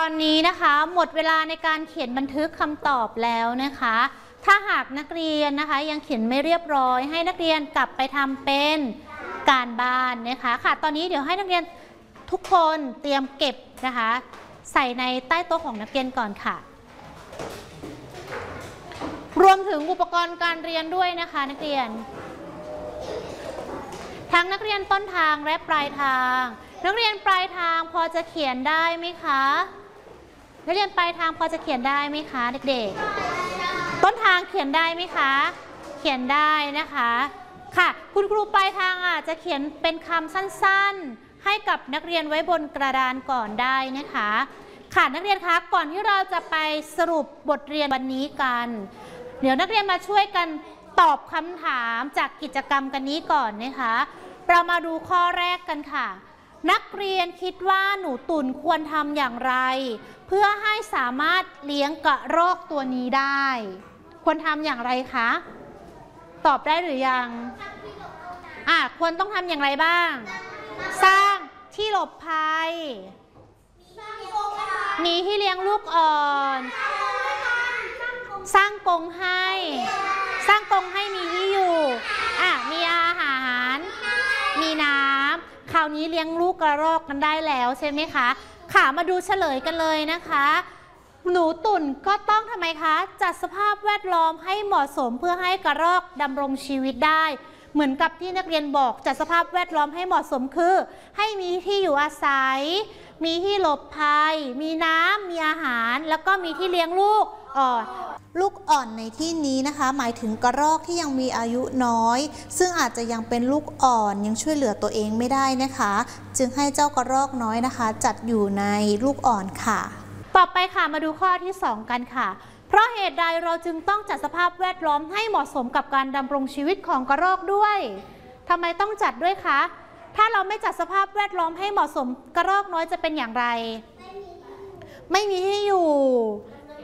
อนนี้นะคะหมดเวลาในการเขียนบันทึกคำตอบแล้วนะคะถ้าหากนักเรียนนะคะยังเขียนไม่เรียบร้อยให้นักเรียนกลับไปทำเป็นการบ้านนะคะค่ะตอนนี้เดี๋ยวให้นักเรียนทุกคนเตรียมเก็บนะคะใส่ในใต้โต๊ะของนักเรียนก่อนค่ะรวมถึงอุปกรณ์การเรียนด้วยนะคะนักเรียนทั้งนักเรียนต้นทางและปลายทางนักเรียนปลายทางพอจะเขียนได้ไหมคะนักเรียนปลายทางพอจะเขียนได้ไหมคะเด็กๆต้นทางเขียนได้ไหมคะเขียนได้นะคะค่ะคุณครูปลายทางอาจจะเขียนเป็นคำสั้นๆให้กับนักเรียนไว้บนกระดานก่อนได้นะคะค่ะนักเรียนคะก่อนที่เราจะไปสรุปบทเรียนวันนี้กันเดี๋ยวนักเรียนมาช่วยกันตอบคำถามจากกิจกรรมกันนี้ก่อนนะคะเรามาดูข้อแรกกันค่ะนักเรียนคิดว่าหนูตุ่นควรทำอย่างไรเพื่อให้สามารถเลี้ยงกระรอกตัวนี้ได้ควรทำอย่างไรคะตอบได้หรือยังควรต้องทำอย่างไรบ้างสร้างที่หลบภัยมีที่เลี้ยงลูกอ่อนสร้างกรงให้มีที่อยู่มีอาหารมีน้ำคราวนี้เลี้ยงลูกกระรอกกันได้แล้วใช่ไหมคะค่ะมาดูเฉลยกันเลยนะคะหนูตุ่นก็ต้องทำไมคะจัดสภาพแวดล้อมให้เหมาะสมเพื่อให้กระรอกดำรงชีวิตได้เหมือนกับที่นักเรียนบอกจัดสภาพแวดล้อมให้เหมาะสมคือให้มีที่อยู่อาศัยมีที่หลบภัยมีน้ำมีอาหารแล้วก็มีที่เลี้ยงลูกอ่อนในที่นี้นะคะหมายถึงกระรอกที่ยังมีอายุน้อยซึ่งอาจจะยังเป็นลูกอ่อนยังช่วยเหลือตัวเองไม่ได้นะคะจึงให้เจ้ากระรอกน้อยนะคะจัดอยู่ในลูกอ่อนค่ะต่อไปค่ะมาดูข้อที่2กันค่ะเพราะเหตุใดเราจึงต้องจัดสภาพแวดล้อมให้เหมาะสมกับการดำรงชีวิตของกระรอกด้วยทำไมต้องจัดด้วยคะถ้าเราไม่จัดสภาพแวดล้อมให้เหมาะสมกระรอกน้อยจะเป็นอย่างไรไม่มีที่อยู่